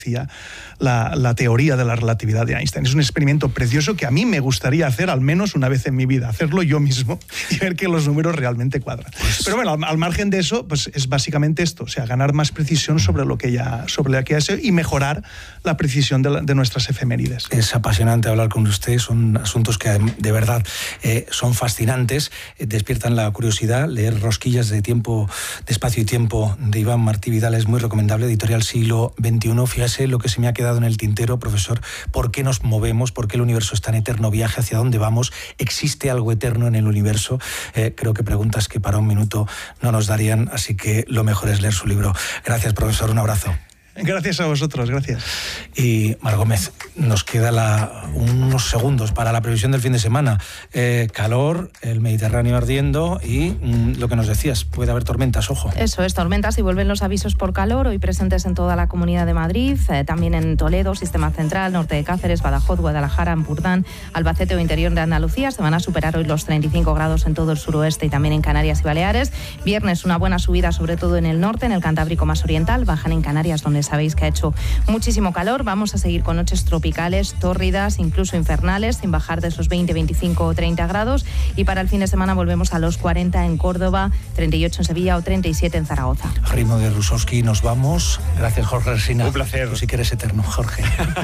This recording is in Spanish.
la teoría de la relatividad de Einstein. Es un experimento precioso que a mí me gustaría hacer al menos una vez en mi vida, hacerlo yo mismo y ver que los números realmente cuadran. Pero bueno, al margen de eso, pues es básicamente esto, o sea, ganar más precisión sobre lo que ya se y mejorar la precisión de nuestras efemérides. Es apasionante hablar con usted, son asuntos que de verdad son fascinantes, despiertan la curiosidad. Leer Rosquillas de Espacio y Tiempo de Iván Martí Vidal es muy recomendable, editorial Siglo XXI. Fíjese lo que se me ha quedado en el tintero, profesor: ¿por qué nos movemos? ¿Por qué el universo es tan eterno? ¿Viaje? ¿Hacia dónde vamos? ¿Existe algo eterno en el universo? Creo que preguntas que para un minuto no nos darían, así que lo mejor es leer su libro. Gracias, profesor, un abrazo. Gracias a vosotros, gracias. Y Mar Gómez, nos queda unos segundos para la previsión del fin de semana. Calor, el Mediterráneo ardiendo y lo que nos decías, puede haber tormentas, ojo. Eso es, tormentas, y vuelven los avisos por calor, hoy presentes en toda la Comunidad de Madrid, también en Toledo, Sistema Central, norte de Cáceres, Badajoz, Guadalajara, Ampurdán, Albacete o interior de Andalucía. Se van a superar hoy los 35 grados en todo el suroeste y también en Canarias y Baleares. Viernes, una buena subida, sobre todo en el norte, en el Cantábrico más oriental, bajan en Canarias, donde sabéis que ha hecho muchísimo calor. Vamos a seguir con noches tropicales, tórridas, incluso infernales, sin bajar de esos 20, 25 o 30 grados. Y para el fin de semana volvemos a los 40 en Córdoba, 38 en Sevilla o 37 en Zaragoza. A ritmo de Rusowski nos vamos. Gracias, Jorge Resina. Un placer. Tú sí que eres eterno, Jorge.